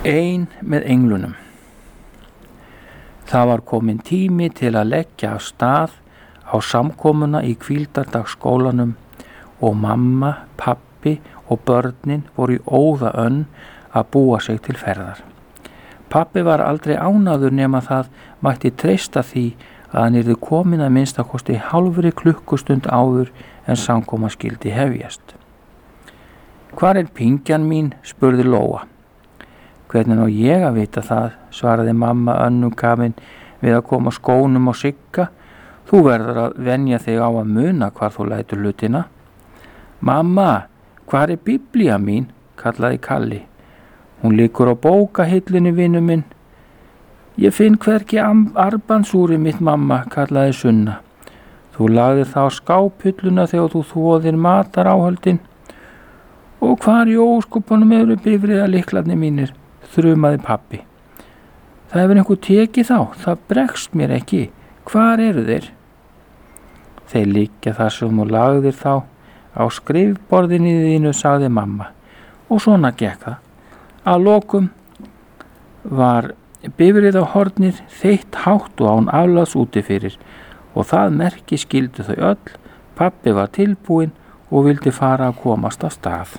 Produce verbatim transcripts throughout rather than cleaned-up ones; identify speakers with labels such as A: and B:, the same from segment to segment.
A: Ein með englunum. Það var kominn tími til að leggja af stað á samkomuna í hvíldardagsskólanum og mamma, pabbi og börnin voru í óða önn að búa sig til ferðar. Pabbi var aldrei ánægður nema það mætti treysta því að hann yrði kominn að minnsta kosti hálfri klukkustund áður en samkoma skyldi hefjast. Hvar er pingjan mín? Spurði Lóa. Hvernig á ég að vita það, svaraði mamma önnum kafin við að koma skónum á Sigga. Þú verður að venja þig á að muna hvar þú lætur hlutina. Mamma, hvar er biblía mín? Kallaði Kalli. Hún liggur á bókahillunni, vinur minn. Ég finn hvergi armbandsúrið mitt, mamma, kallaði Sunna. Þú lagðir það á skáphulluna þegar þú þvoðir mataráhöldin. Og hvar í óskupunum eru bifreiðalyklarnir mínir? Þrumaði pabbi. Það hefur einhver tekið þá, það bregst mér ekki. Hvar eru þeir? Þeir liggja þar sem þú lagðir þá á skrifborðinu þínu, sagði mamma. Og svona gekk það. Að lokum var bifreiðahornið þeitt hátt og án afláts úti fyrir og það merki skildu þau öll. Pabbi var tilbúinn og vildi fara að komast af stað.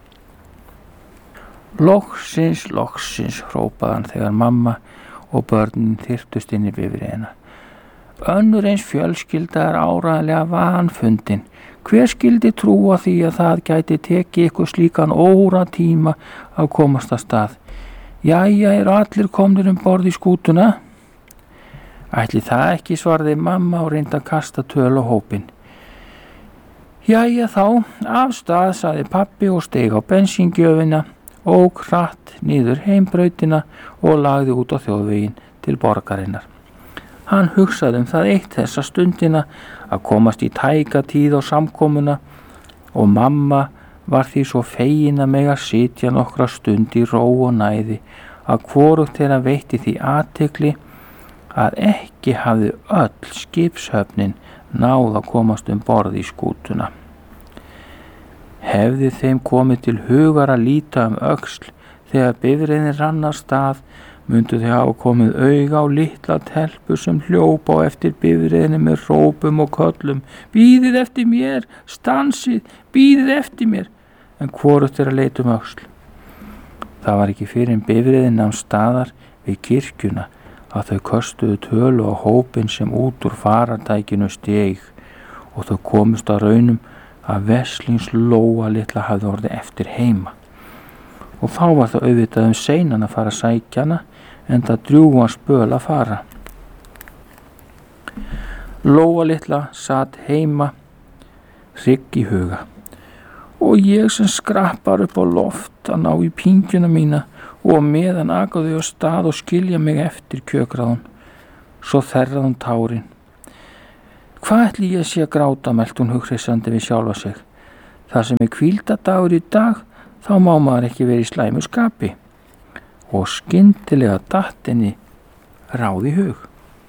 A: Loksins, loksins, hrópaði hann þegar mamma og börnin þyrptust inn í bifreiðina. Önnur eins fjölskylda er áreiðanlega vanfundin. Hver skyldi trúa því að það gæti tekið ykkur slíkan óratíma að komast af stað? Jæja, eru allir komnir um borð í skútuna? Ætli það ekki, svaraði mamma og reyndi að kasta töl á hópinn. Jæja þá, af stað, sagði pabbi og steig á bensíngjöfina, ók hratt niður heimbrautina og lagði út á þjóðveginn til borgarinnar. Hann hugsaði um það eitt þessa stundina að komast í tæka tíð á samkomuna og mamma var því svo fegin að mega sitja nokkra stund í ró og næði að hvorugt þeirra veitti því athygli að ekki hafði öll skipshöfnin náð að komast um borð í skútuna. Hefði þeim komið til hugar að líta um öxl þegar bifreiðin rann af stað, myndu þau hafa komið auga á litla telpu sem hljópa á eftir bifreiðinni með hrópum og köllum. Bíðið eftir mér, stansið, bíðið eftir mér, en hvorugt er að leita um öxl. Það var ekki fyrir en bifreiðin nam staðar við kirkjuna að þau köstuðu tölu á hópinn sem út úr farartækinu steig og þau komust að raunum að veslings Lóa litla hafði orðið eftir heima. Og þá var það auðvitað um seinan að fara að sækja hana, en það drjúgan spöl að fara. Lóa litla sat heima, hrygg í huga. Og ég sem skrappar upp á loft að ná í pingjuna mína og meðan akaði á stað og skilja mig eftir, kjökraði hún. Svo þerraði hún tárin. Hvað ætli ég sé að gráta, mælt hún hughressandi við sjálfa sig. Það sem er hvíldadagur í dag, þá má maður ekki verið í slæmu skapi. Og skyndilega datt henni ráð í hug.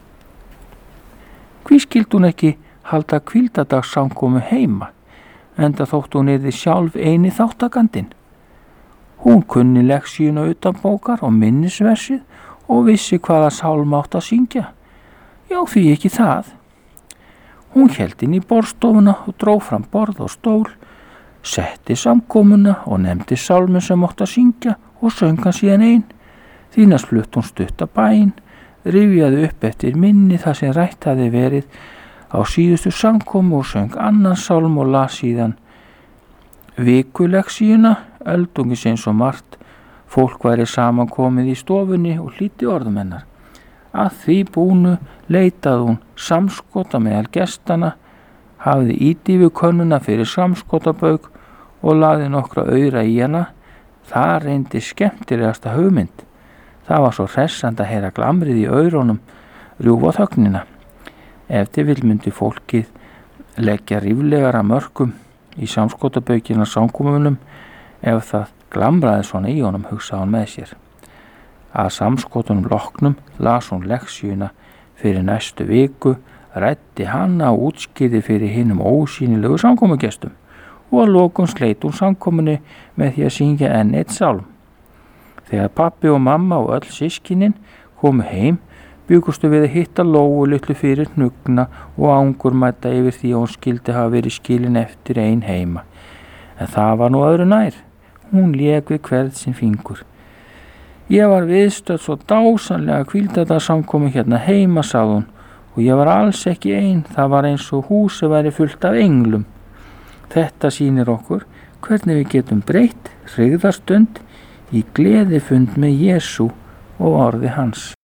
A: Hví skildi hún ekki halda hvíldadagssamkomu heima, enda þótt hún yrði sjálf eini þáttakandinn. Hún kunni lexíuna utanbókar og minnisversið og vissi hvaða sálma átt að syngja. Já, því ekki það. Hún hélt inn í borðstofuna og dró fram borð og stól, setti samkomuna og nefndi sálmin sem átt að syngja og söng hann síðan ein. Því næst flutt hún stutta bæn, rifjaði upp eftir minni það sem rætt hafði verið á síðustu samkomu og söng annan sálm og las síðan vikuleksíuna, öldungis eins og margt. Fólk væri samankomið í stofunni og hlýddi orðum hennar. Að því búnu leitaði hún samskota meðal gestana, hafði ídýfu könnuna fyrir samskotabauk og lagði nokkra aura í hana. Það reyndi skemmtilegasta hugmynd. Það var svo hressandi að heyra glamrið í aurónum rjúfa þögnina. Ef til vill myndi fólkið leggja ríflegara mörkum í samskotabaukina samkomunum ef það glamraði svona í honum, hugsaði hún með sér. Að samskotunum loknum las hún leksíuna fyrir næstu viku, ræddi hana og útskýrði fyrir hinum ósýnilegu samkomugestum og að lokum sleit hún samkomunni með því að syngja enn eitt sálm. Þegar pappi og mamma og öll systkinin komu heim, bjugustu við að hitta Lóu litlu fyrir hnugna og angurmæta yfir því að hún skildi hafa verið skilin eftir ein heima. En það var nú öðru nær. Hún lék við hvern sinn fingur. Ég var viðstödd svo dásamlega hvíldardagssamkomu hérna heima, sagði hún, og ég var alls ekki ein, það var eins og húsið væri fullt af englum. Þetta sýnir okkur hvernig við getum breytt hryggðarstund í gleðifund með Jesú og orði hans.